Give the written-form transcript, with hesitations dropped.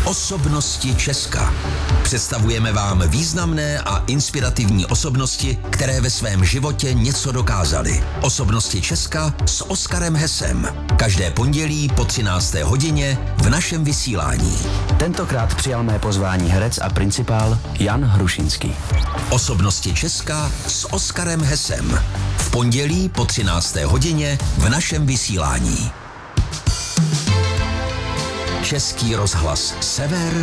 Osobnosti Česka. Představujeme vám významné a inspirativní osobnosti, které ve svém životě něco dokázaly. Osobnosti Česka s Oskarem Hesem. Každé pondělí po 13. hodině v našem vysílání. Tentokrát přijal mé pozvání herec a principál Jan Hrušinský. Osobnosti Česka s Oskarem Hesem. V pondělí po 13. hodině v našem vysílání. Český rozhlas Sever